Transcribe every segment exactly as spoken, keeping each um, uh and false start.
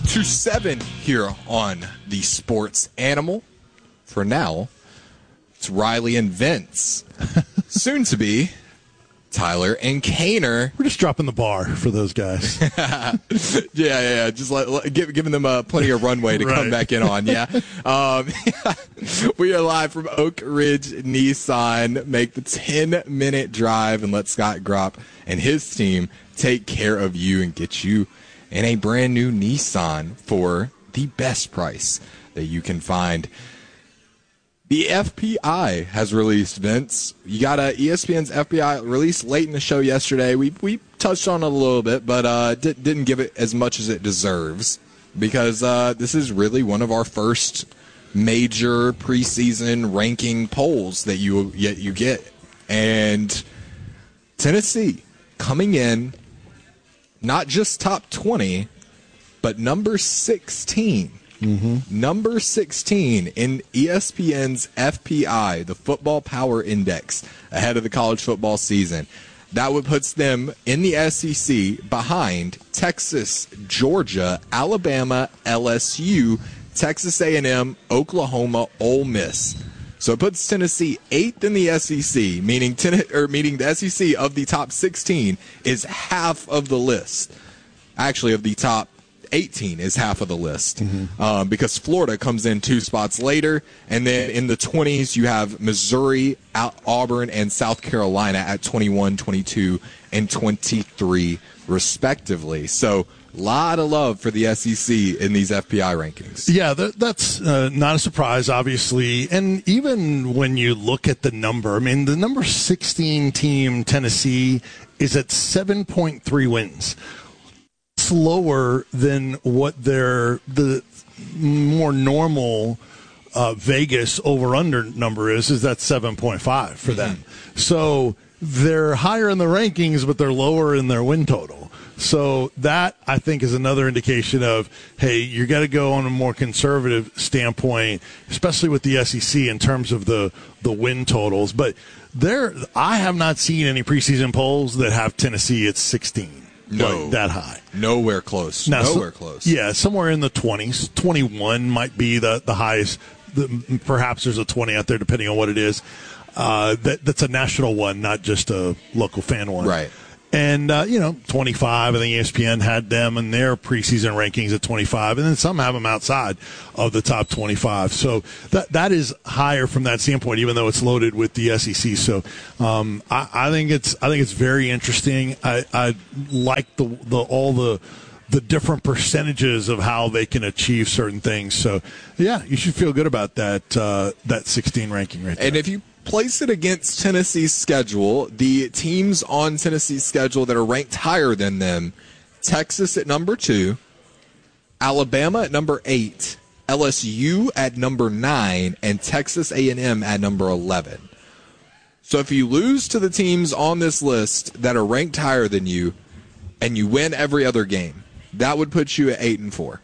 to seven here on the Sports Animal. For now, it's Riley and Vince. Soon to be Tyler and Kaner. We're just dropping the bar for those guys. yeah, yeah, yeah. Just let, let, give, giving them uh, plenty of runway to right. come back in on. Yeah. um, we are live from Oak Ridge Nissan. Make the ten-minute drive and let Scott Gropp and his team take care of you and get you in a brand new Nissan for the best price that you can find. The F P I has released, Vince. You got a E S P N's F P I released late in the show yesterday. We we touched on it a little bit, but uh, di- didn't give it as much as it deserves because uh, this is really one of our first major preseason ranking polls that you yet you get, and Tennessee coming in not just top twenty, but number sixteen. Mm-hmm. Number sixteen in E S P N's F P I, the Football Power Index, ahead of the college football season. That would puts them in the S E C behind Texas, Georgia, Alabama, L S U, Texas A and M, Oklahoma, Ole Miss. So it puts Tennessee eighth in the S E C, meaning ten, or meaning the S E C of the top sixteen is half of the list. Actually, of the top eighteen is half of the list mm-hmm. um, because Florida comes in two spots later, and then in the twenties you have Missouri, Auburn, and South Carolina at twenty-one, twenty-two, and twenty-three respectively. So a lot of love for the S E C in these F P I rankings. Yeah, that, that's uh, not a surprise, obviously. And even when you look at the number, I mean, the number sixteen team Tennessee is at seven point three wins. Lower than what their the more normal uh, Vegas over-under number is, is that seven point five for them. Mm-hmm. So they're higher in the rankings, but they're lower in their win total. So that, I think, is another indication of, hey, you got to go on a more conservative standpoint, especially with the S E C in terms of the, the win totals. But there, I have not seen any preseason polls that have Tennessee at sixteen. No, like that high. Nowhere close. Now, Nowhere so, close. Yeah, somewhere in the twenties. twenty-one might be the, the highest. The, perhaps there's a twenty out there, depending on what it is. Uh, that That's a national one, not just a local fan one. Right. And, uh, you know, twenty-five, I think E S P N had them in their preseason rankings at twenty-five, and then some have them outside of the top twenty-five. So that that is higher from that standpoint, even though it's loaded with the S E C. So um, I, I think it's I think it's very interesting. I, I like the the all the the different percentages of how they can achieve certain things. So yeah, you should feel good about that uh, that sixteen ranking right there. And if you place it against Tennessee's schedule, the teams on Tennessee's schedule that are ranked higher than them, Texas at number two, Alabama at number eight, L S U at number nine, and Texas A and M at number eleven. So if you lose to the teams on this list that are ranked higher than you, and you win every other game, that would put you at eight and four.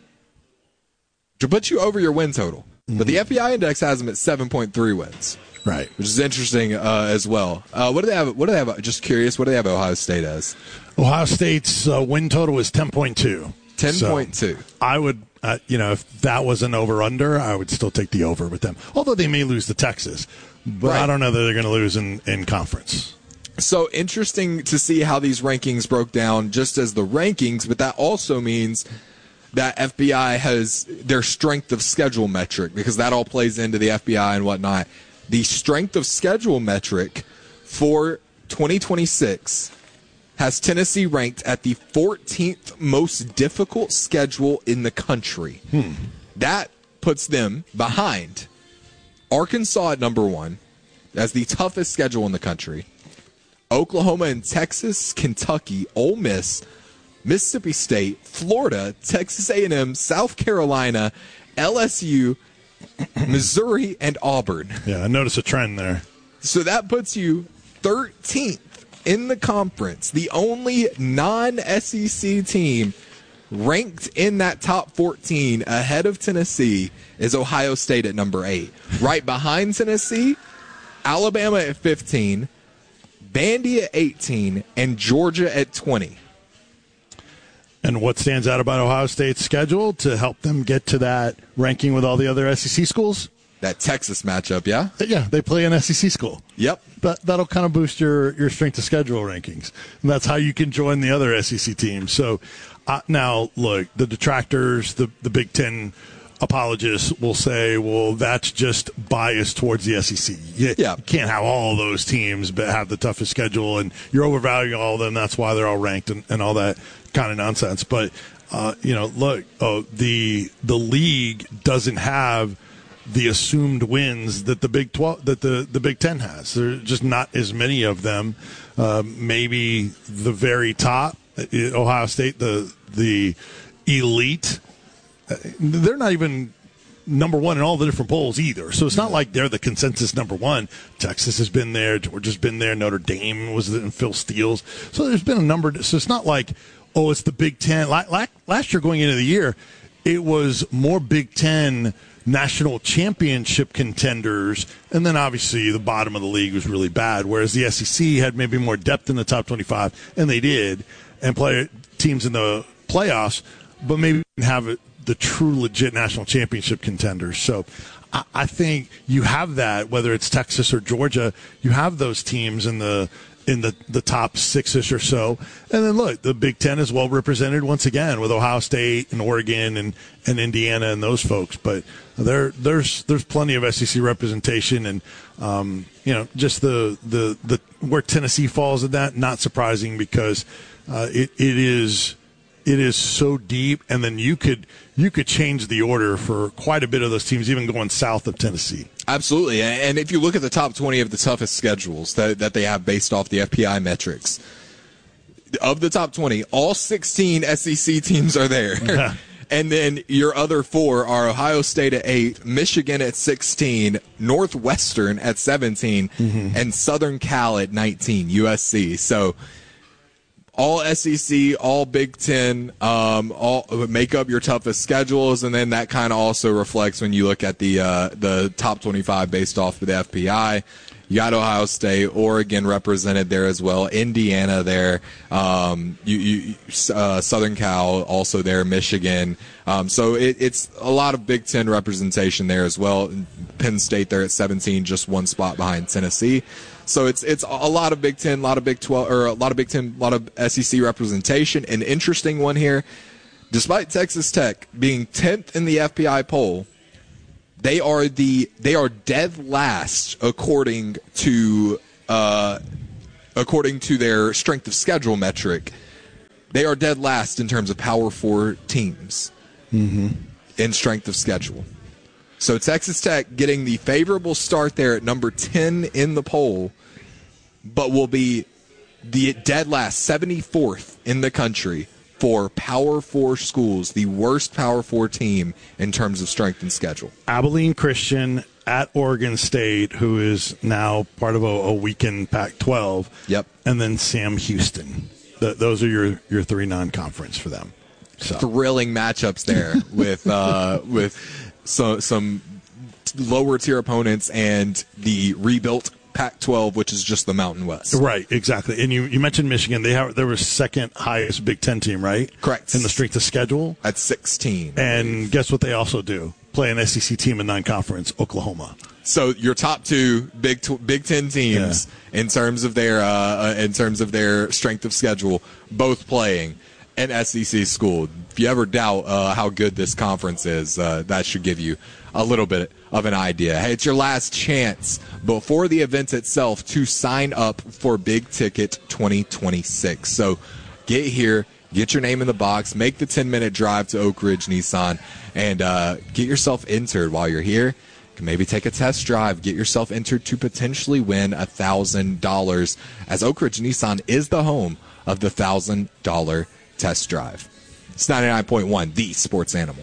To put you over your win total. Mm-hmm. But the F P I index has them at seven point three wins. Right, which is interesting uh, as well. Uh, what do they have? What do they have? Just curious. What do they have Ohio State as? Ohio State's uh, win total is ten point two. Ten point two. So I would, uh, you know, if that was an over under, I would still take the over with them. Although they may lose to Texas, but right. I don't know that they're going to lose in, in conference. So interesting to see how these rankings broke down, just as the rankings. But that also means that F B I has their strength of schedule metric, because that all plays into the F B I and whatnot. The strength of schedule metric for twenty twenty-six has Tennessee ranked at the fourteenth most difficult schedule in the country. Hmm. That puts them behind Arkansas at number one as the toughest schedule in the country. Oklahoma and Texas, Kentucky, Ole Miss, Mississippi State, Florida, Texas A and M, South Carolina, L S U, Missouri, and Auburn. Yeah, I notice a trend there. So that puts you thirteenth in the conference. The only non-S E C team ranked in that top fourteen ahead of Tennessee is Ohio State at number eight. Right behind Tennessee, Alabama at fifteen, Vandy at eighteen, and Georgia at twenty. And what stands out about Ohio State's schedule to help them get to that ranking with all the other S E C schools? That Texas matchup, yeah? Yeah, they play an S E C school. Yep. That, that'll kind of boost your, your strength of schedule rankings. And that's how you can join the other S E C teams. So uh, now, look, the detractors, the, the Big Ten apologists will say, well, that's just biased towards the S E C. You, yeah. you can't have all those teams but have the toughest schedule, and you're overvaluing all of them. That's why they're all ranked and, and all that kind of nonsense. But, uh, you know, look, oh, the the league doesn't have the assumed wins that the Big twelve, that the, the Big Ten has. There's just not as many of them. Uh, maybe the very top, Ohio State, the the elite. They're not even number one in all the different polls either. So it's not like they're the consensus number one. Texas has been there. Georgia's been there. Notre Dame was in Phil Steele's. So there's been a number. So it's not like, oh, it's the Big Ten. Last year going into the year, it was more Big Ten national championship contenders. And then obviously the bottom of the league was really bad, whereas the S E C had maybe more depth in the top twenty-five, and they did, and play teams in the playoffs, but maybe didn't have it. The true legit national championship contenders. So I, I think you have that, whether it's Texas or Georgia, you have those teams in the in the, the top six-ish or so. And then look, the Big Ten is well represented once again with Ohio State and Oregon and, and Indiana and those folks. But there there's there's plenty of S E C representation, and um, you know, just the, the the where Tennessee falls in that, not surprising, because uh, it it is It is so deep, and then you could you could change the order for quite a bit of those teams, even going south of Tennessee. Absolutely, and if you look at the top twenty of the toughest schedules that that they have based off the F P I metrics, of the top twenty, all sixteen S E C teams are there. Yeah. And then your other four are Ohio State at eight, Michigan at sixteen, Northwestern at seventeen, mm-hmm. and Southern Cal at nineteen, U S C. So all S E C, all Big Ten, um, all make up your toughest schedules, and then that kind of also reflects when you look at the uh, the top twenty-five based off of the F P I. You got Ohio State, Oregon represented there as well, Indiana there, um, you, you, uh, Southern Cal also there, Michigan. Um, so it, it's a lot of Big Ten representation there as well. Penn State there at seventeen, just one spot behind Tennessee. So it's it's a lot of Big Ten, a lot of Big twelve, or a lot of Big Ten, a lot of S E C representation. An interesting one here, despite Texas Tech being tenth in the F P I poll, they are the they are dead last according to uh, according to their strength of schedule metric. They are dead last in terms of Power Four teams mm-hmm. in strength of schedule. So Texas Tech getting the favorable start there at number ten in the poll, but will be the dead last, seventy-fourth in the country for Power Four schools, the worst Power Four team in terms of strength and schedule. Abilene Christian at Oregon State, who is now part of a, a weekend Pac twelve. Yep. And then Sam Houston. The, those are your, your three non-conference for them. So. Thrilling matchups there with uh, with so, some lower tier opponents and the rebuilt Pac twelve, which is just the Mountain West. Right, exactly. And you, you mentioned Michigan. They have they were second highest Big Ten team, right? Correct. In the strength of schedule. At sixteen. And guess what they also do? Play an S E C team in non-conference, Oklahoma. So your top two Big tw- Big Ten teams yeah. in terms of their uh, in terms of their strength of schedule, both playing an S E C school. If you ever doubt uh, how good this conference is, uh, that should give you a little bit of an idea. Hey, it's your last chance before the event itself to sign up for Big Ticket twenty twenty-six. So get here, get your name in the box, make the ten-minute drive to Oak Ridge Nissan, and uh, get yourself entered while you're here. You can maybe take a test drive, get yourself entered to potentially win one thousand dollars, as Oak Ridge Nissan is the home of the one thousand dollars test drive. It's ninety-nine point one, the sports animal.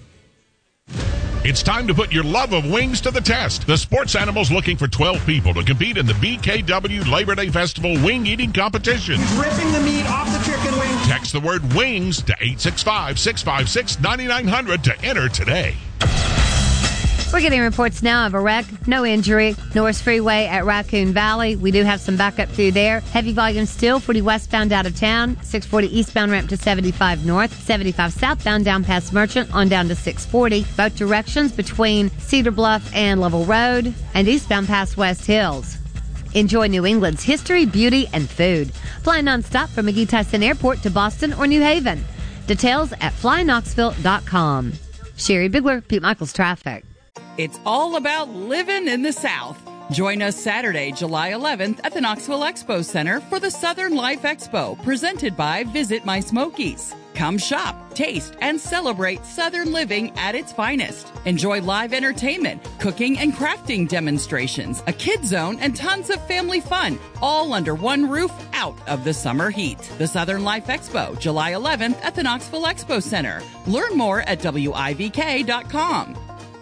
It's time to put your love of wings to the test. The Sports Animal's looking for twelve people to compete in the B K W Labor Day Festival wing eating competition. Ripping the meat off the chicken wing. Text the word wings to eight six five, six five six, nine nine zero zero to enter today. We're getting reports now of a wreck. No injury. Norris Freeway at Raccoon Valley. We do have some backup through there. Heavy volume still. forty westbound out of town. six forty eastbound ramp to seventy-five north. seventy-five southbound down past Merchant on down to six forty. Both directions between Cedar Bluff and Level Road. And eastbound past West Hills. Enjoy New England's history, beauty, and food. Fly nonstop from McGee Tyson Airport to Boston or New Haven. Details at fly knoxville dot com. Sherry Bigler, Pete Michaels Traffic. It's all about living in the South. Join us Saturday, July eleventh at the Knoxville Expo Center for the Southern Life Expo, presented by Visit My Smokies. Come shop, taste, and celebrate Southern living at its finest. Enjoy live entertainment, cooking and crafting demonstrations, a kid zone, and tons of family fun, all under one roof out of the summer heat. The Southern Life Expo, July eleventh at the Knoxville Expo Center. Learn more at W I V K dot com.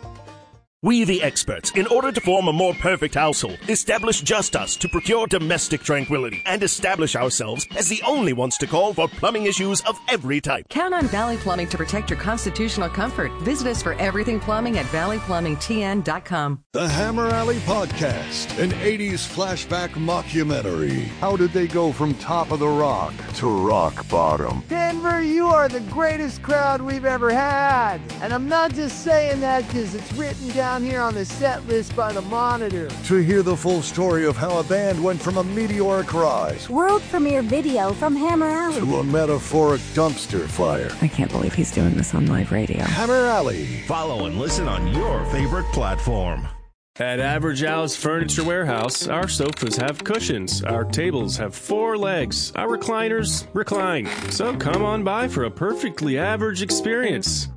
We the experts, in order to form a more perfect household, establish just us to procure domestic tranquility, and establish ourselves as the only ones to call for plumbing issues of every type. Count on Valley Plumbing to protect your constitutional comfort. Visit us for everything plumbing at valley plumbing t n dot com. The Hammer Alley Podcast, an eighties flashback mockumentary. How did they go from top of the rock to rock bottom? Denver, you are the greatest crowd we've ever had. And I'm not just saying that because it's written down here on the set list by the Monitor. To hear the full story of how a band went from a meteoric rise, world premiere video from Hammer Alley, to a metaphoric dumpster fire. I can't believe he's doing this on live radio. Hammer Alley. Follow and listen on your favorite platform. At Average Al's Furniture Warehouse, our sofas have cushions, our tables have four legs, our recliners recline. So come on by for a perfectly average experience.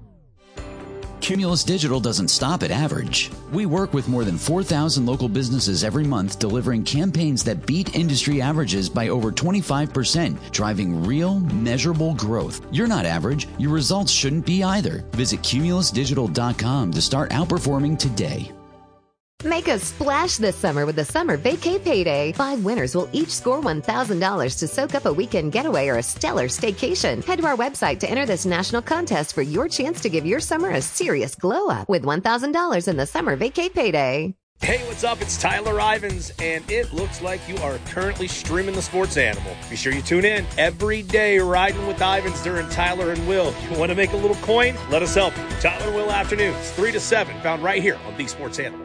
Cumulus Digital doesn't stop at average. We work with more than four thousand local businesses every month, delivering campaigns that beat industry averages by over twenty-five percent, driving real, measurable growth. You're not average. Your results shouldn't be either. Visit cumulus digital dot com to start outperforming today. Make a splash this summer with the Summer Vacay Payday. Five winners will each score one thousand dollars to soak up a weekend getaway or a stellar staycation. Head to our website to enter this national contest for your chance to give your summer a serious glow-up with one thousand dollars in the Summer Vacay Payday. Hey, what's up? It's Tyler Ivins, and it looks like you are currently streaming the Sports Animal. Be sure you tune in every day, riding with Ivins during Tyler and Will. You want to make a little coin? Let us help you. Tyler and Will Afternoons, three to seven, found right here on the Sports Animal.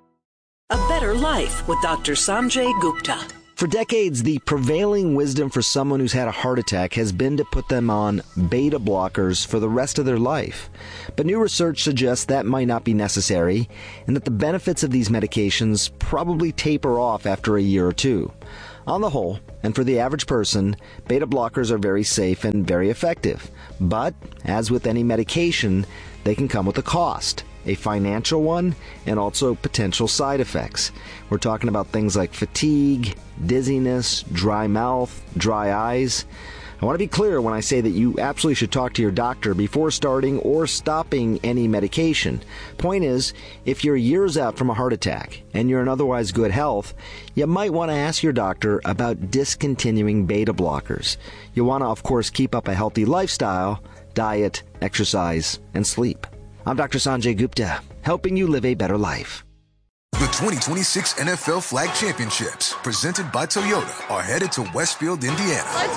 A Better Life with Doctor Sanjay Gupta. For decades, the prevailing wisdom for someone who's had a heart attack has been to put them on beta blockers for the rest of their life. But new research suggests that might not be necessary, and that the benefits of these medications probably taper off after a year or two. On the whole, and for the average person, beta blockers are very safe and very effective. But, as with any medication, they can come with a cost. A financial one, and also potential side effects. We're talking about things like fatigue, dizziness, dry mouth, dry eyes. I want to be clear when I say that you absolutely should talk to your doctor before starting or stopping any medication. Point is, if you're years out from a heart attack and you're in otherwise good health, you might want to ask your doctor about discontinuing beta blockers. You want to, of course, keep up a healthy lifestyle, diet, exercise, and sleep. I'm Doctor Sanjay Gupta, helping you live a better life. The twenty twenty-six N F L Flag Championships, presented by Toyota, are headed to Westfield, Indiana. Let's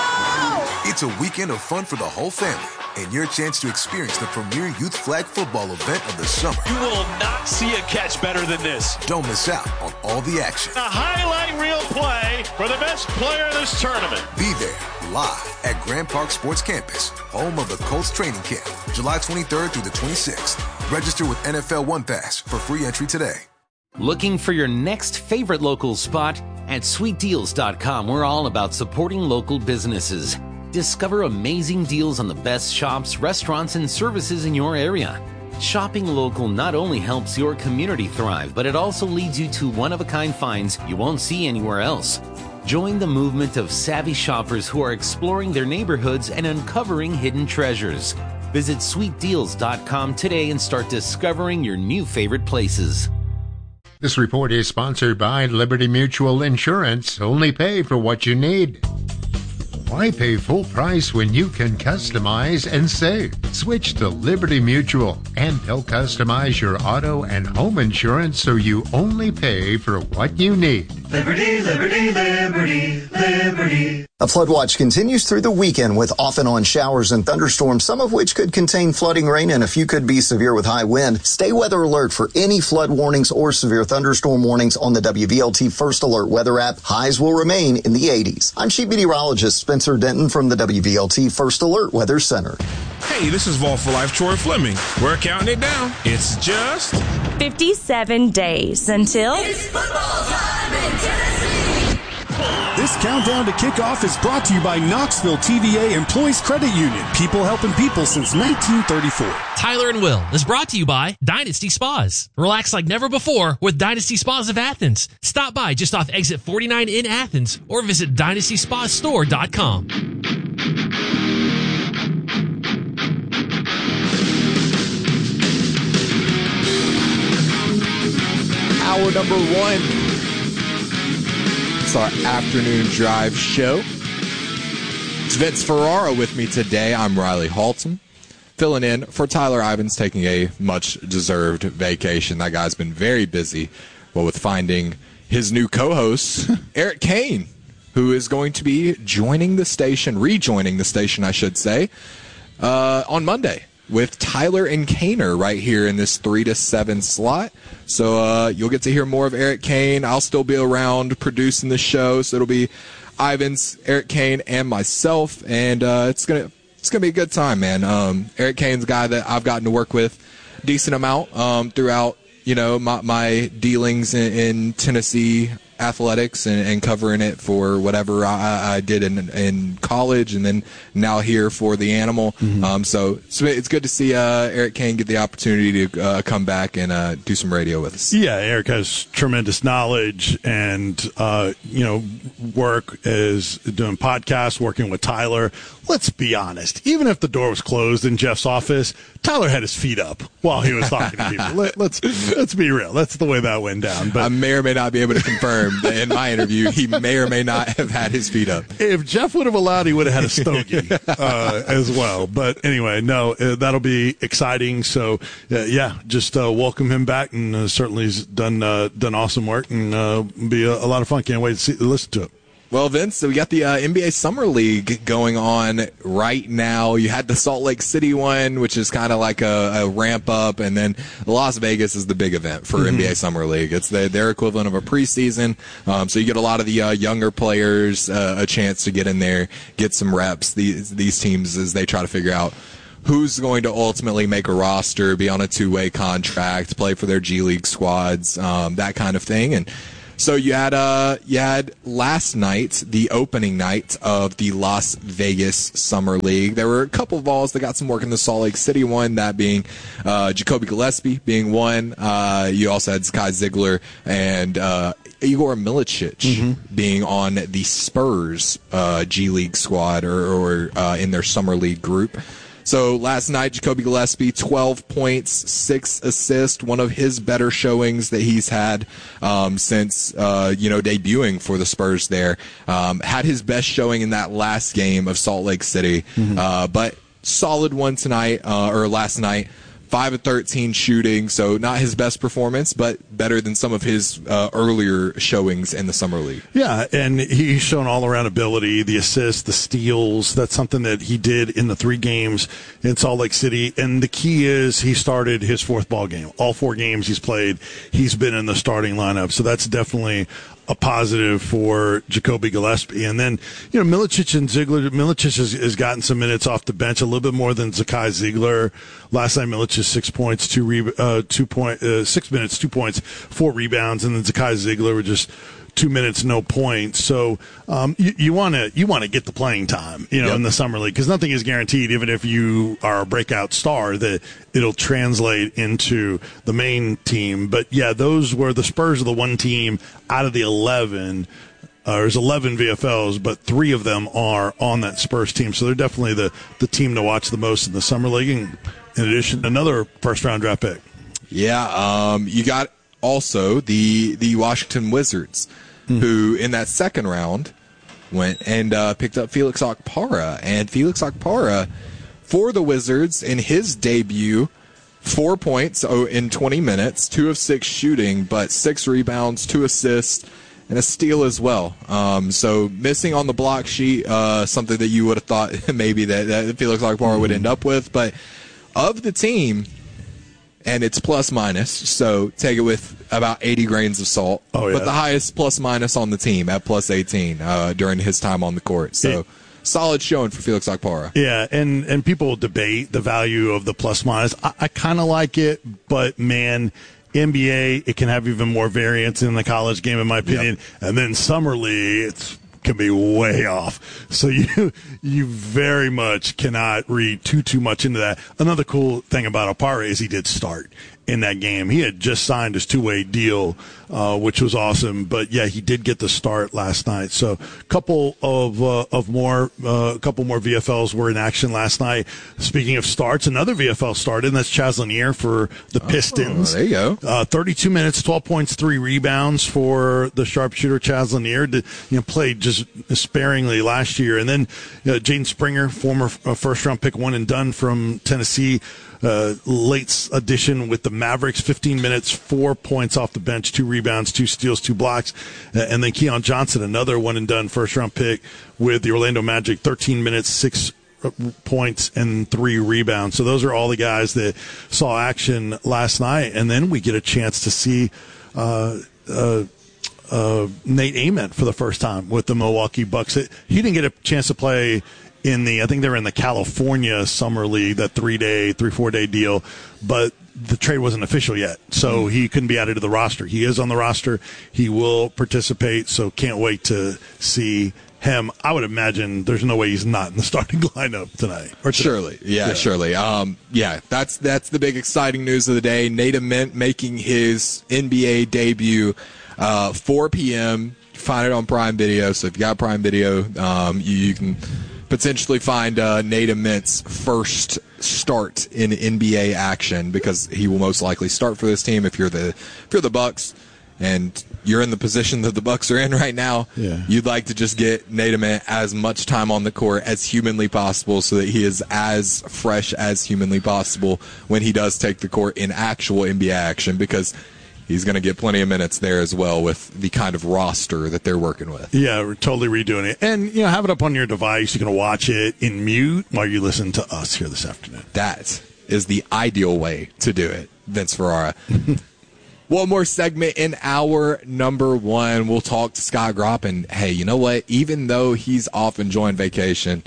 go! It's a weekend of fun for the whole family, and your chance to experience the premier youth flag football event of the summer. You will not see a catch better than this. Don't miss out on all the action. A highlight reel play for the best player in this tournament. Be there, live at Grand Park Sports Campus, home of the Colts training camp, July twenty-third through the twenty-sixth. Register with N F L One Pass for free entry today. Looking for your next favorite local spot? At sweet deals dot com, we're all about supporting local businesses. Discover amazing deals on the best shops, restaurants, and services in your area. Shopping local not only helps your community thrive, but it also leads you to one-of-a-kind finds you won't see anywhere else. Join the movement of savvy shoppers who are exploring their neighborhoods and uncovering hidden treasures. Visit sweet deals dot com today and start discovering your new favorite places. This report is sponsored by Liberty Mutual Insurance. Only pay for what you need. Why pay full price when you can customize and save? Switch to Liberty Mutual, and they'll customize your auto and home insurance so you only pay for what you need. Liberty, liberty, liberty, liberty. A flood watch continues through the weekend with off and on showers and thunderstorms, some of which could contain flooding rain and a few could be severe with high wind. Stay weather alert for any flood warnings or severe thunderstorm warnings on the W V L T First Alert weather app. Highs will remain in the eighties. I'm Chief Meteorologist Spencer Denton from the W V L T First Alert Weather Center. Hey, this is Vol for Life Troy Fleming. We're counting it down. It's just fifty-seven days until it's football time in Tennessee. This countdown to kickoff is brought to you by Knoxville T V A Employees Credit Union. People helping people since nineteen thirty-four. Tyler and Will is brought to you by Dynasty Spas. Relax like never before with Dynasty Spas of Athens. Stop by just off exit forty-nine in Athens or visit dynasty spa store dot com. Hour number one. It's our afternoon drive show. It's Vince Ferrara with me today. I'm Riley Halton, filling in for Tyler Ivins, taking a much-deserved vacation. That guy's been very busy, well, with finding his new co-host, Eric Kane, who is going to be joining the station, rejoining the station, I should say, uh, on Monday with Tyler and Kaner right here in this three to seven slot. So uh, you'll get to hear more of Eric Kane. I'll still be around producing the show, so it'll be Ivins, Eric Kane, and myself, and uh, it's gonna it's gonna be a good time, man. Um, Eric Kane's a guy that I've gotten to work with a decent amount um, throughout, you know, my, my dealings in, in Tennessee athletics and, and covering it for whatever I, I did in in college, and then now here for the Animal. Mm-hmm. Um, so, so it's good to see uh, Eric Kane get the opportunity to uh, come back and uh, do some radio with us. Yeah, Eric has tremendous knowledge and uh, you know, work as doing podcasts, working with Tyler. Let's be honest. Even if the door was closed in Jeff's office, Tyler had his feet up while he was talking to people. Let, let's let's be real. That's the way that went down. But I may or may not be able to confirm that in my interview he may or may not have had his feet up. If Jeff would have allowed, he would have had a stogie uh, as well. But anyway, no, uh, that'll be exciting. So uh, yeah, just uh, welcome him back, and uh, certainly he's done uh, done awesome work, and uh, be a, a lot of fun. Can't wait to see, listen to it. Well, Vince, so we got the uh, N B A Summer League going on right now. You had the Salt Lake City one, which is kind of like a, a ramp up, and then Las Vegas is the big event for mm-hmm. N B A Summer League. It's the, their equivalent of a preseason, um, so you get a lot of the uh, younger players uh, a chance to get in there, get some reps. These, these teams, as they try to figure out who's going to ultimately make a roster, be on a two-way contract, play for their G League squads, um, that kind of thing, and so you had uh you had last night, the opening night of the Las Vegas Summer League. There were a couple of balls that got some work in the Salt Lake City one, that being uh, Jacoby Gillespie being one. Uh, you also had Sky Ziegler and uh, Igor Milicic mm-hmm. being on the Spurs uh, G League squad or, or uh, in their Summer League group. So last night, Jacoby Gillespie, twelve points, six assists, one of his better showings that he's had um, since, uh, you know, debuting for the Spurs there. Um, had his best showing in that last game of Salt Lake City, mm-hmm. uh, but solid one tonight, uh, or last night. five of thirteen shooting, so not his best performance, but better than some of his uh, earlier showings in the Summer League. Yeah, and he's shown all-around ability, the assists, the steals. That's something that he did in the three games in Salt Lake City. And the key is he started his fourth ball game. All four games he's played, he's been in the starting lineup. So that's definitely a positive for Jacoby Gillespie. And then, you know, Milicic and Ziegler, Milicic has, has gotten some minutes off the bench, a little bit more than Zakai Ziegler. Last night, Milicic six points, two, re- uh, two point, uh, six minutes, two points, four rebounds, and then Zakai Ziegler were just two minutes, no points. So um, you, you want to you want to get the playing time, you know, yep. in the summer league, because nothing is guaranteed. Even if you are a breakout star, that it'll translate into the main team. But yeah, those were the Spurs are the one team out of the eleven. Uh, there's eleven V F Ls, but three of them are on that Spurs team. So they're definitely the the team to watch the most in the summer league. And in addition, another first round draft pick. Yeah, um, you got also the the Washington Wizards, mm-hmm. who in that second round went and uh, picked up Felix Okpara. And Felix Okpara, for the Wizards, in his debut, four points in twenty minutes, two of six shooting, but six rebounds, two assists, and a steal as well. Um, so missing on the block sheet, uh, something that you would have thought maybe that, that Felix Okpara would end up with. But of the team, and it's plus minus, so take it with about eighty grains of salt. Oh, yeah. But the highest plus minus on the team at plus eighteen uh, during his time on the court. So it, solid showing for Felix Okpara. Yeah, and, and people debate the value of the plus minus. I, I kind of like it, but man, N B A, it can have even more variance in the college game, in my opinion. Yep. And then summer league, it's can be way off. So you you very much cannot read too, too much into that. Another cool thing about Okpara is he did start in that game. He had just signed his two-way deal, uh, which was awesome. But, yeah, he did get the start last night. So a couple of uh, of more uh, a couple more V F Ls were in action last night. Speaking of starts, another V F L started, and that's Chaz Lanier for the Pistons. Oh, there you go. Uh, thirty-two minutes, twelve points, three rebounds for the sharpshooter Chaz Lanier. Did, you know, played just sparingly last year. And then uh, Jaden Springer, former uh, first-round pick, one and done from Tennessee, Uh, late addition with the Mavericks, fifteen minutes, four points off the bench, two rebounds, two steals, two blocks. Uh, and then Keon Johnson, another one and done first round pick with the Orlando Magic, thirteen minutes, six points and three rebounds. So those are all the guys that saw action last night. And then we get a chance to see uh, uh, uh, Nate Ament for the first time with the Milwaukee Bucks. He didn't get a chance to play in the, I think they were in the California Summer League, that three-day, three, four-day deal, but the trade wasn't official yet, so mm-hmm. he couldn't be added to the roster. He is on the roster. He will participate, so can't wait to see him. I would imagine there's no way he's not in the starting lineup tonight. Or today. Surely, yeah, yeah. surely. Um, yeah, that's that's the big exciting news of the day. Nate Ament making his N B A debut, uh, four p.m. Find it on Prime Video, so if you got Prime Video, um, you, you can potentially find uh, Nate Ament's first start in N B A action, because he will most likely start for this team. If you're the if you're the Bucks and you're in the position that the Bucks are in right now, yeah. you'd like to just get Nate Ament as much time on the court as humanly possible, so that he is as fresh as humanly possible when he does take the court in actual N B A action, because he's going to get plenty of minutes there as well with the kind of roster that they're working with. Yeah, we're totally redoing it. And, you know, have it up on your device. You can watch it in mute while you listen to us here this afternoon. That is the ideal way to do it, Vince Ferrara. One more segment in hour number one. We'll talk to Scott Gropp. And, hey, you know what? Even though he's off enjoying vacation,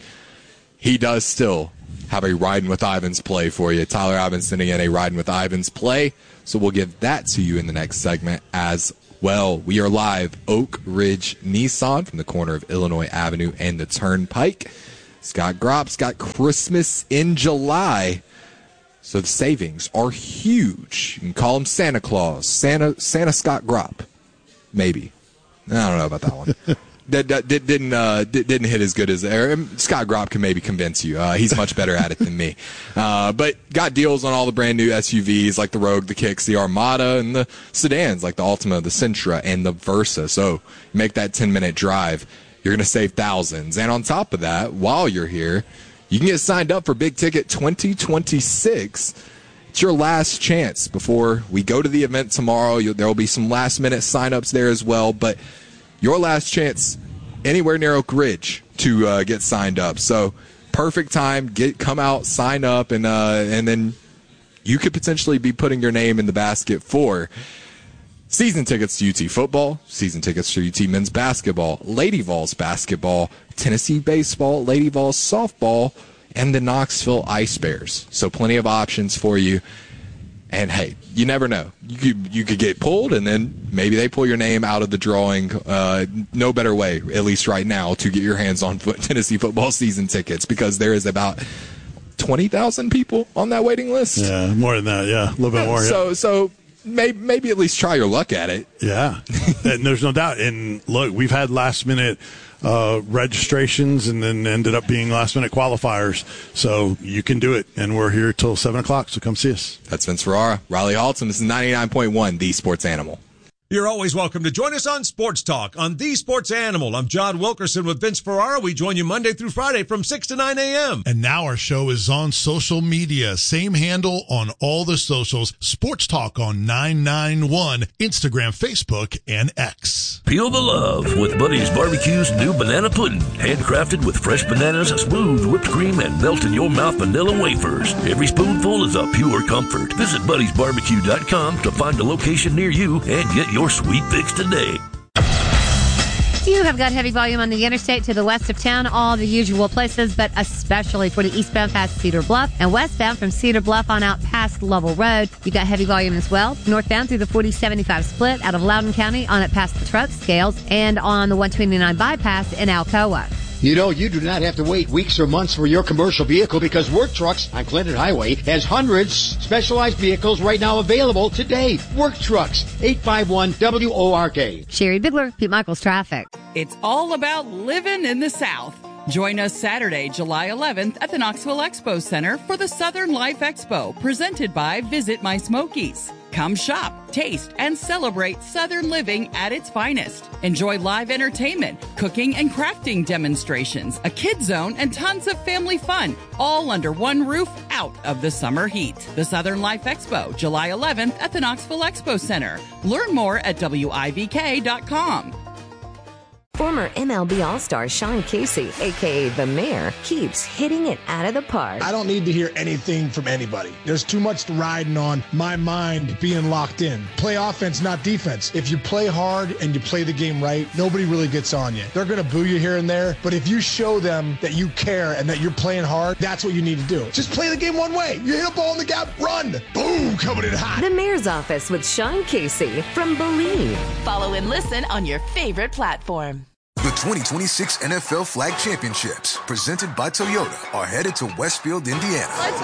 he does still have a Riding with Ivans play for you. Tyler Ivans sending in a Riding with Ivans play. So we'll give that to you in the next segment as well. We are live, Oak Ridge Nissan, from the corner of Illinois Avenue and the Turnpike. Scott Gropp's got Christmas in July, so the savings are huge. You can call him Santa Claus, Santa Santa Scott Gropp, maybe. I don't know about that one. That, that didn't uh, didn't hit as good as there. Scott Gropp can maybe convince you. Uh, he's much better at it than me. Uh, but got deals on all the brand new S U Vs like the Rogue, the Kicks, the Armada, and the sedans like the Altima, the Sentra, and the Versa. So make that ten minute drive. You're going to save thousands. And on top of that, while you're here, you can get signed up for Big Ticket twenty twenty-six. It's your last chance before we go to the event tomorrow. You'll, there will be some last minute signups there as well. But your last chance anywhere near Oak Ridge to uh, get signed up. So perfect time. Get come out, sign up, and uh, and then you could potentially be putting your name in the basket for season tickets to U T football, season tickets to U T men's basketball, Lady Vols basketball, Tennessee baseball, Lady Vols softball, and the Knoxville Ice Bears. So plenty of options for you. And, hey, you never know. You could, you could get pulled, and then maybe they pull your name out of the drawing. Uh, no better way, at least right now, to get your hands on foot, Tennessee football season tickets, because there is about twenty thousand people on that waiting list. Yeah, more than that, yeah. A little bit more, yeah. So, so maybe, maybe at least try your luck at it. Yeah, and there's no doubt. And, look, we've had last-minute uh, registrations and then ended up being last-minute qualifiers. So you can do it. And we're here till seven o'clock, so come see us. That's Vince Ferrara, Riley Halton. This is ninety-nine point one, The Sports Animal. You're always welcome to join us on Sports Talk on The Sports Animal. I'm John Wilkerson with Vince Ferrara. We join you Monday through Friday from six to nine a.m. And now our show is on social media. Same handle on all the socials. Sports Talk on nine nine one, Instagram, Facebook, and X. Feel the love with Buddy's Barbecue's new banana pudding. Handcrafted with fresh bananas, smooth whipped cream, and melt-in-your-mouth vanilla wafers. Every spoonful is a pure comfort. Visit buddies barbecue dot com to find a location near you and get your sweet fix today. You have got heavy volume on the interstate to the west of town, all the usual places, but especially for the eastbound past Cedar Bluff and westbound from Cedar Bluff on out past Lovell Road. You got heavy volume as well. Northbound through the forty seventy-five split out of Loudoun County on it past the truck scales and on the one twenty-nine bypass in Alcoa. You know, you do not have to wait weeks or months for your commercial vehicle because Work Trucks on Clinton Highway has hundreds specialized vehicles right now available today. Work Trucks, eight five one W O R K. Sherry Bigler, Pete Michaels Traffic. It's all about living in the South. Join us Saturday, July eleventh at the Knoxville Expo Center for the Southern Life Expo, presented by Visit My Smokies. Come shop, taste, and celebrate Southern living at its finest. Enjoy live entertainment, cooking and crafting demonstrations, a kid zone, and tons of family fun, all under one roof out of the summer heat. The Southern Life Expo, July eleventh at the Knoxville Expo Center. Learn more at W I V K dot com. Former M L B All-Star Sean Casey, a k a. The Mayor, keeps hitting it out of the park. I don't need to hear anything from anybody. There's too much riding on my mind being locked in. Play offense, not defense. If you play hard and you play the game right, nobody really gets on you. They're going to boo you here and there, but if you show them that you care and that you're playing hard, that's what you need to do. Just play the game one way. You hit a ball in the gap, run. Boom, coming in hot. The Mayor's Office with Sean Casey from Believe. Follow and listen on your favorite platform. The twenty twenty-six N F L Flag Championships, presented by Toyota, are headed to Westfield, Indiana. Let's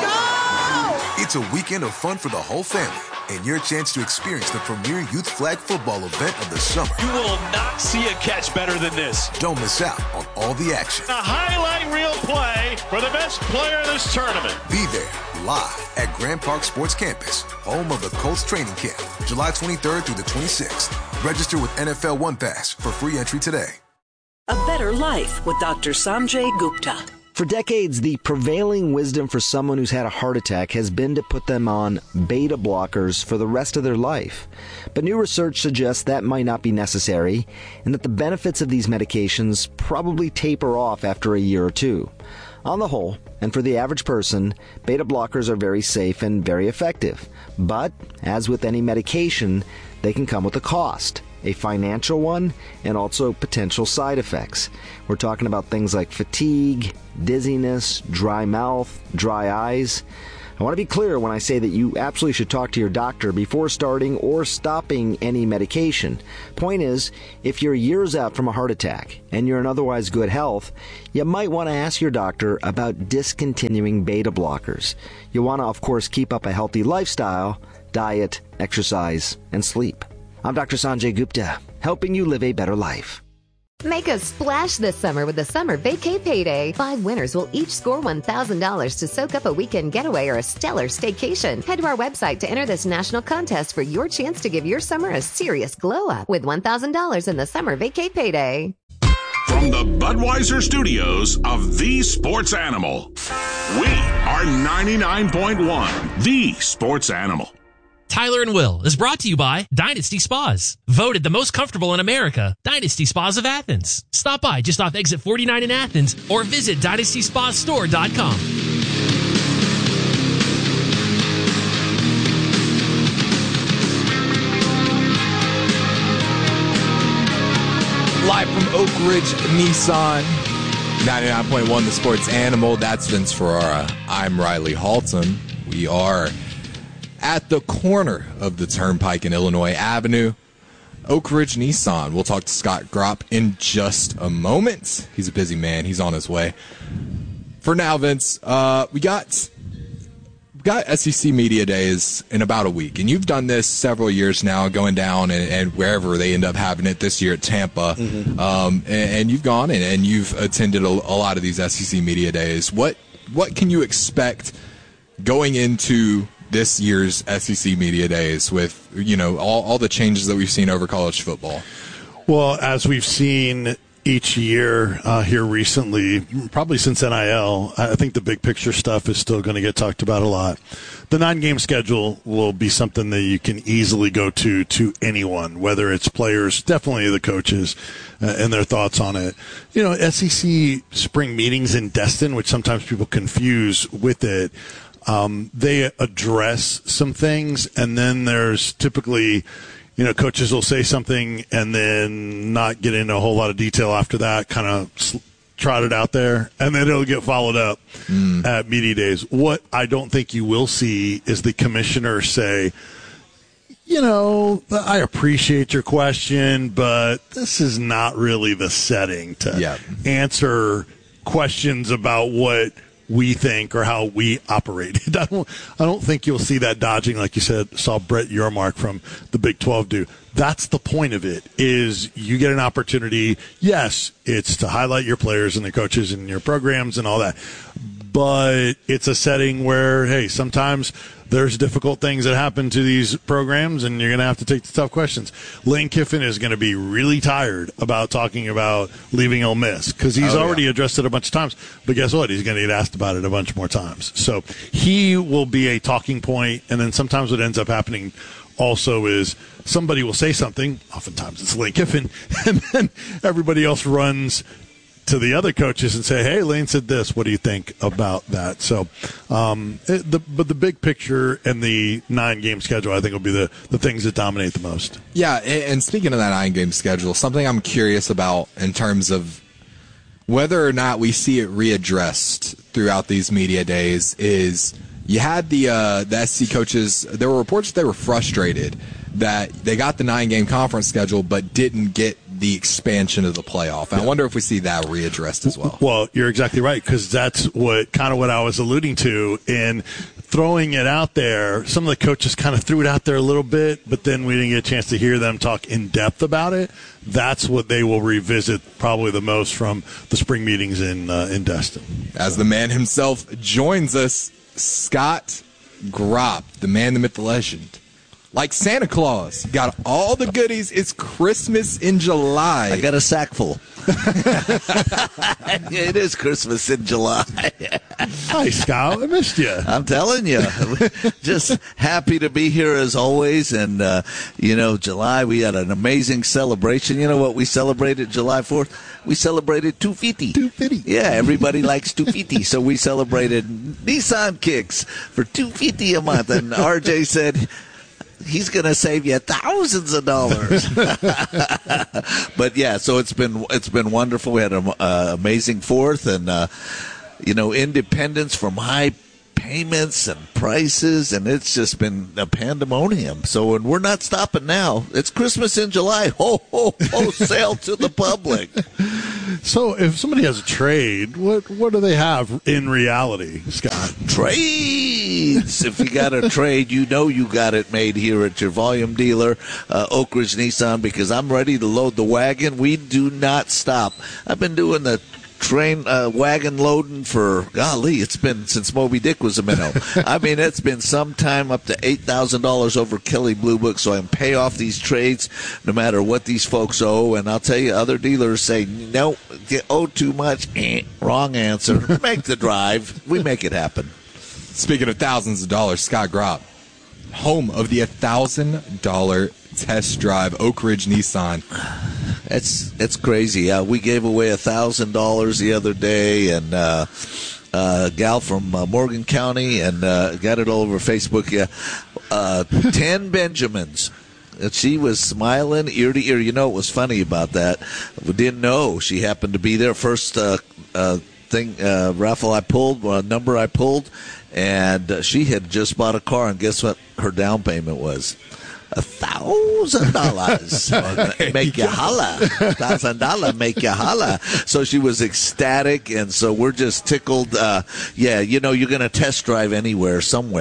go! It's a weekend of fun for the whole family and your chance to experience the premier youth flag football event of the summer. You will not see a catch better than this. Don't miss out on all the action. A highlight reel play for the best player in this tournament. Be there live at Grand Park Sports Campus, home of the Colts training camp, July twenty-third through the twenty-sixth. Register with N F L One Pass for free entry today. A Better Life with Doctor Sanjay Gupta. For decades, the prevailing wisdom for someone who's had a heart attack has been to put them on beta blockers for the rest of their life. But new research suggests that might not be necessary, and that the benefits of these medications probably taper off after a year or two. On the whole, and for the average person, beta blockers are very safe and very effective. But, as with any medication, they can come with a cost. A financial one, and also potential side effects. We're talking about things like fatigue, dizziness, dry mouth, dry eyes. I want to be clear when I say that you absolutely should talk to your doctor before starting or stopping any medication. Point is, if you're years out from a heart attack and you're in otherwise good health, you might want to ask your doctor about discontinuing beta blockers. You want to, of course, keep up a healthy lifestyle, diet, exercise, and sleep. I'm Doctor Sanjay Gupta, helping you live a better life. Make a splash this summer with the Summer Vacay Payday. Five winners will each score one thousand dollars to soak up a weekend getaway or a stellar staycation. Head to our website to enter this national contest for your chance to give your summer a serious glow up with one thousand dollars in the Summer Vacay Payday. From the Budweiser studios of The Sports Animal, we are ninety-nine point one, The Sports Animal. Tyler and Will is brought to you by Dynasty Spas. Voted the most comfortable in America. Dynasty Spas of Athens. Stop by just off exit forty-nine in Athens or visit dynasty spa store dot com. Live from Oak Ridge Nissan, ninety-nine point one The Sports Animal. That's Vince Ferrara. I'm Riley Halton. We are at the corner of the Turnpike and Illinois Avenue, Oak Ridge Nissan. We'll talk to Scott Gropp in just a moment. He's a busy man. He's on his way. For now, Vince, uh, we got we got S E C Media Days in about a week, and you've done this several years now, going down and, and wherever they end up having it. This year at Tampa, mm-hmm. um, and, and you've gone and, and you've attended a, a lot of these S E C Media Days. What what can you expect going into this year's S E C Media Days with, you know, all, all the changes that we've seen over college football? Well, as we've seen each year uh, here recently, probably since N I L, I think the big picture stuff is still going to get talked about a lot. The nine-game schedule will be something that you can easily go to to anyone, whether it's players, definitely the coaches, uh, and their thoughts on it. You know, S E C spring meetings in Destin, which sometimes people confuse with it, um, they address some things, and then there's typically, you know, coaches will say something and then not get into a whole lot of detail after that, kind of sl- trot it out there, and then it'll get followed up mm. at media days. What I don't think you will see is the commissioner say, you know, I appreciate your question, but this is not really the setting to yeah. answer questions about what we think or how we operate. I don't, I don't think you'll see that dodging, like you said, saw Brett Yormark from the Big twelve do. That's the point of it, is you get an opportunity. Yes, it's to highlight your players and the coaches and your programs and all that. But it's a setting where, hey, sometimes there's difficult things that happen to these programs, and you're going to have to take the tough questions. Lane Kiffin is going to be really tired about talking about leaving Ole Miss because he's oh, already yeah. addressed it a bunch of times. But guess what? He's going to get asked about it a bunch more times. So he will be a talking point, and then sometimes what ends up happening also is somebody will say something, oftentimes it's Lane Kiffin, and then everybody else runs to the other coaches and say, hey, Lane said this. What do you think about that? So, um, it, the, but the big picture and the nine-game schedule, I think, will be the, the things that dominate the most. Yeah, and speaking of that nine-game schedule, something I'm curious about in terms of whether or not we see it readdressed throughout these media days is you had the uh, the S E C coaches, there were reports that they were frustrated that they got the nine-game conference schedule but didn't get the expansion of the playoff. And I wonder if we see that readdressed as well. Well, you're exactly right, because that's what kind of what I was alluding to in throwing it out there. Some of the coaches kind of threw it out there a little bit, but then we didn't get a chance to hear them talk in depth about it. That's what they will revisit probably the most from the spring meetings in uh, in Destin. As the man himself joins us, Scott Gropp, the man, the myth, the legend. Like Santa Claus, got all the goodies. It's Christmas in July. I got a sack full. It is Christmas in July. Hi, Scott. I missed you. I'm telling you. Just happy to be here as always. And, uh, you know, July, we had an amazing celebration. You know what we celebrated July fourth? We celebrated two fifty. two fifty. Yeah, everybody likes two fifty. So we celebrated Nissan kicks for two fifty a month. And R J said he's going to save you thousands of dollars. But yeah, so it's been it's been wonderful. We had an uh, amazing fourth, and uh, you know, independence from high payments and prices, and it's just been a pandemonium. So, and we're not stopping now. It's Christmas in July. Ho ho ho! Sale to the public. So, if somebody has a trade, what what do they have in reality, Scott? Trades. If you got a trade, you know you got it made here at your volume dealer, uh, Oak Ridge Nissan, because I'm ready to load the wagon. We do not stop. I've been doing the train uh, wagon loading for, golly, it's been since Moby Dick was a minnow. I mean, it's been some time, up to eight thousand dollars over Kelley Blue Book, so I can pay off these trades no matter what these folks owe. And I'll tell you, other dealers say, no, you owe too much. Eh, wrong answer. Make the drive. We make it happen. Speaking of thousands of dollars, Scott Gropp, home of the one thousand dollars test drive, Oak Ridge Nissan. It's it's crazy. Uh, we gave away a thousand dollars the other day, and uh, uh, a gal from uh, Morgan County, and uh, got it all over Facebook. Yeah, uh, ten Benjamins. And she was smiling ear to ear. You know what was funny about that? We didn't know she happened to be there. First uh, uh, thing uh, raffle I pulled, uh, number I pulled, and uh, she had just bought a car, and guess what her down payment was? A thousand dollars. Make you holla. Thousand dollar make you holla. So she was ecstatic, and so we're just tickled. Uh, yeah, you know, you're going to test drive anywhere, somewhere.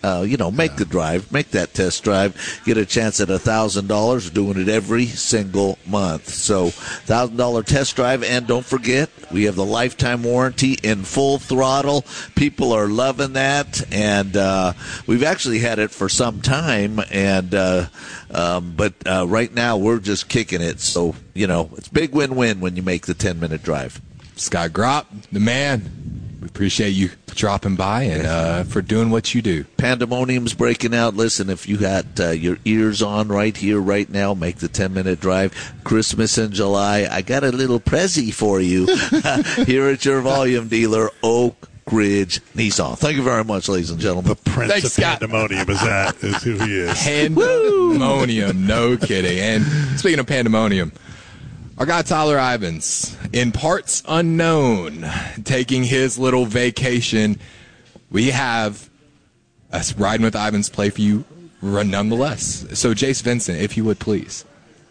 uh, you know, make the drive, make that test drive, get a chance at one thousand dollars. We're doing it every single month. So one thousand dollars test drive, and don't forget, we have the lifetime warranty in full throttle. People are loving that, and uh, we've actually had it for some time, and uh, um, but uh, right now we're just kicking it. So, you know, it's big win-win when you make the ten-minute drive. Scott Gropp, the man, we appreciate you dropping by and uh, for doing what you do. Pandemonium's breaking out. Listen, if you got uh, your ears on right here, right now, make the ten-minute drive. Christmas in July. I got a little Prezi for you here at your volume dealer, Oak Ridge Nissan. Thank you very much, ladies and gentlemen. The Prince Thanks, of Scott. Pandemonium is that is who he is. Pandemonium, no kidding. And speaking of pandemonium, our guy Tyler Ivins, in parts unknown, taking his little vacation. We have a Riding with Ivins play for you nonetheless. So, Jace Vincent, if you would please.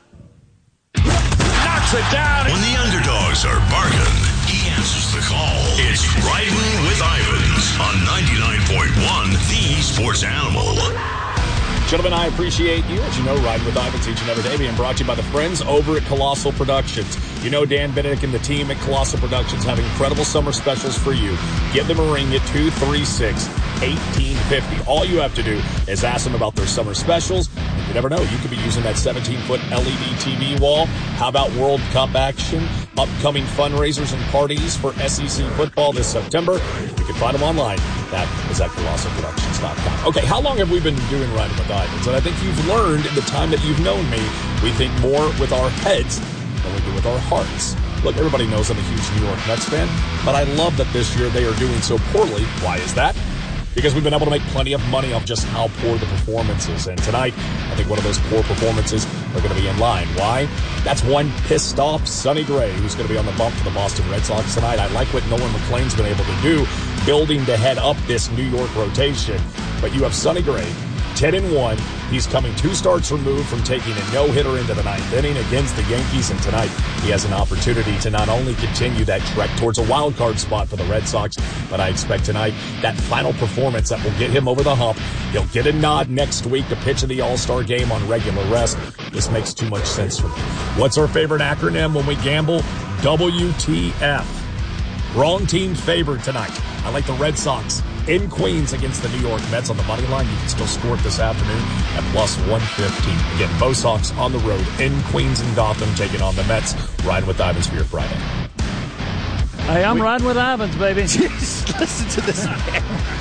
Knocks it down. When the underdogs are barking, he answers the call. It's Riding with Ivins on ninety-nine point one, the Sports Animal. Gentlemen, I appreciate you. As you know, Riding with Ivins each and every day being brought to you by the friends over at Colossal Productions. You know Dan Benedict and the team at Colossal Productions have incredible summer specials for you. Give them a ring at two three six, one eight five zero. All you have to do is ask them about their summer specials. And you never know, you could be using that seventeen-foot L E D T V wall. How about World Cup action? Upcoming fundraisers and parties for S E C football this September. You can find them online. That is at colossal productions dot com. Okay, how long have we been doing Riding with Ivins? And I think you've learned in the time that you've known me, we think more with our heads than we do with our hearts. Look, everybody knows I'm a huge New York Mets fan, but I love that this year they are doing so poorly. Why is that? Because we've been able to make plenty of money off just how poor the performance is. And tonight, I think one of those poor performances are going to be in line. Why? That's one pissed off Sonny Gray, who's going to be on the bump for the Boston Red Sox tonight. I like what Nolan McLean's been able to do, building to head up this New York rotation. But you have Sonny Gray, ten and one. He's coming two starts removed from taking a no-hitter into the ninth inning against the Yankees, and tonight he has an opportunity to not only continue that trek towards a wild card spot for the Red Sox, but I expect tonight that final performance that will get him over the hump. He'll get a nod next week to pitch in the All-Star game on regular rest. This makes too much sense for me. What's our favorite acronym when we gamble? W T F. Wrong team favored tonight. I like the Red Sox in Queens against the New York Mets on the money line. You can still score it this afternoon at plus one fifteen. Again, Bo Sox on the road in Queens and Gotham taking on the Mets. Riding with Ivins for your Friday. Hey, I'm we, riding with Ivins, baby. Just listen to this man.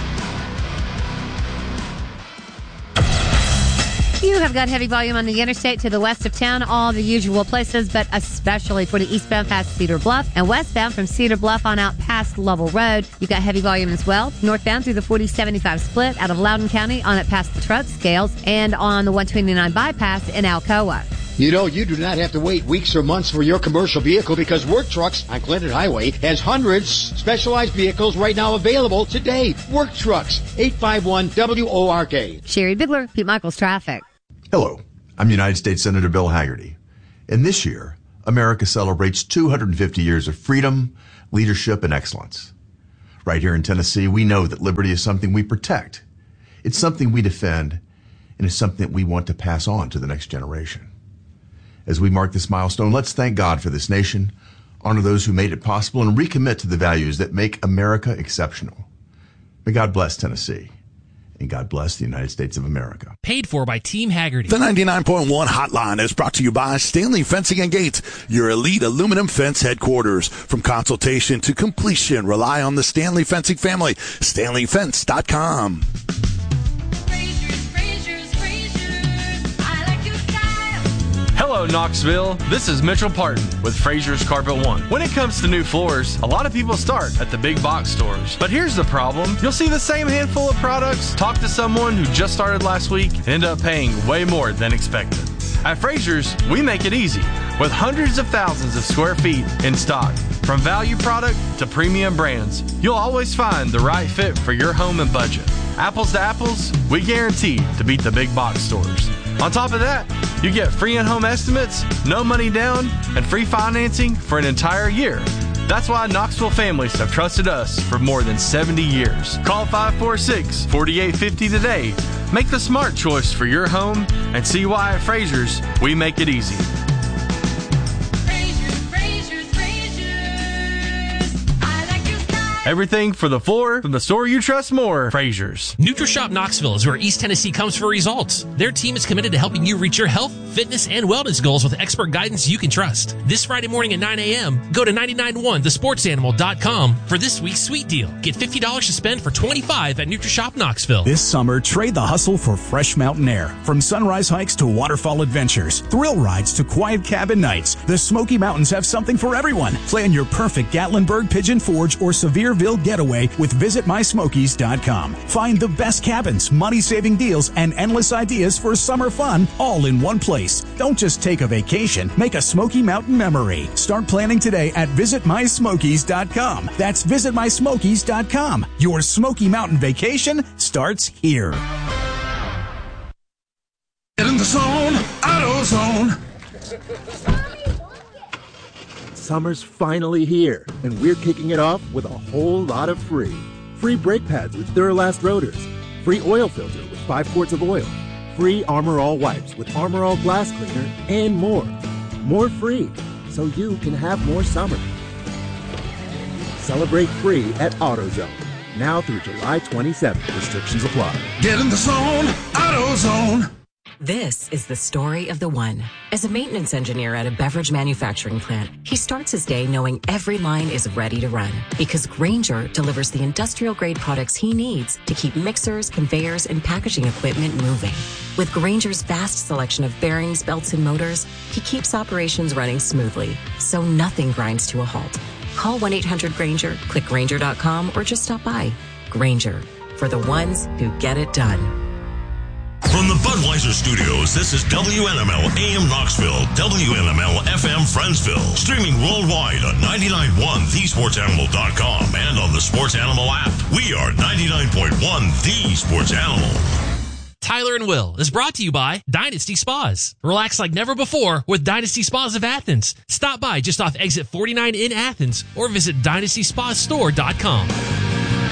You have got heavy volume on the interstate to the west of town, all the usual places, but especially for the eastbound past Cedar Bluff and westbound from Cedar Bluff on out past Lovell Road. You got heavy volume as well. Northbound through the forty seventy-five split out of Loudoun County on it past the truck scales and on the one twenty-nine bypass in Alcoa. You know, you do not have to wait weeks or months for your commercial vehicle because Work Trucks on Clinton Highway has hundreds specialized vehicles right now available today. Work Trucks, eight five one W O R K. Sherry Bigler, Pete Michaels Traffic. Hello, I'm United States Senator Bill Hagerty. And this year, America celebrates two hundred fifty years of freedom, leadership, and excellence. Right here in Tennessee, we know that liberty is something we protect. It's something we defend, and it's something that we want to pass on to the next generation. As we mark this milestone, let's thank God for this nation, honor those who made it possible, and recommit to the values that make America exceptional. May God bless Tennessee. And God bless the United States of America. Paid for by Team Hagerty. The ninety-nine point one Hotline is brought to you by Stanley Fencing and Gates, your elite aluminum fence headquarters. From consultation to completion, rely on the Stanley Fencing family. Stanley Fence dot com. Hello, Knoxville. This is Mitchell Parton with Fraser's Carpet One. When it comes to new floors, a lot of people start at the big box stores. But here's the problem. You'll see the same handful of products, talk to someone who just started last week, and end up paying way more than expected. At Fraser's, we make it easy with hundreds of thousands of square feet in stock. From value product to premium brands, you'll always find the right fit for your home and budget. Apples to apples, we guarantee to beat the big box stores. On top of that, you get free in-home estimates, no money down, and free financing for an entire year. That's why Knoxville families have trusted us for more than seventy years. Call five four six, four eight five zero today. Make the smart choice for your home and see why at Fraser's we make it easy. Everything for the floor from the store you trust more. Fraser's. NutriShop Knoxville is where East Tennessee comes for results. Their team is committed to helping you reach your health, fitness, and wellness goals with expert guidance you can trust. This Friday morning at nine a.m., go to nine nine one the sports animal dot com for this week's sweet deal. Get fifty dollars to spend for twenty-five dollars at NutriShop Knoxville. This summer, trade the hustle for fresh mountain air. From sunrise hikes to waterfall adventures, thrill rides to quiet cabin nights, the Smoky Mountains have something for everyone. Plan your perfect Gatlinburg, Pigeon Forge, or Severe getaway with visit my smokies dot com. Find the best cabins, money-saving deals, and endless ideas for summer fun all in one place. Don't just take a vacation, make a Smoky Mountain memory. Start planning today at visit my smokies dot com. That's visit my smokies dot com. Your Smoky Mountain vacation starts here. Get in the zone, AutoZone. Summer's finally here, and we're kicking it off with a whole lot of free. Free brake pads with Duralast rotors. Free oil filter with five quarts of oil. Free Armor All wipes with Armor All glass cleaner, and more. More free, so you can have more summer. Celebrate free at AutoZone. Now through July twenty-seventh. Restrictions apply. Get in the zone, AutoZone. This is the story of the one. As a maintenance engineer at a beverage manufacturing plant, he starts his day knowing every line is ready to run because Grainger delivers the industrial-grade products he needs to keep mixers, conveyors, and packaging equipment moving. With Grainger's vast selection of bearings, belts, and motors, he keeps operations running smoothly, so nothing grinds to a halt. Call one eight hundred Grainger, click Grainger dot com, or just stop by. Grainger, for the ones who get it done. From the Budweiser Studios, this is W N M L A M Knoxville, W N M L F M Friendsville, streaming worldwide on ninety-nine point one the sports animal dot com and on the Sports Animal app. We are ninety-nine point one The Sports Animal. Tyler and Will is brought to you by Dynasty Spas. Relax like never before with Dynasty Spas of Athens. Stop by just off exit forty-nine in Athens or visit dynasty spa store dot com.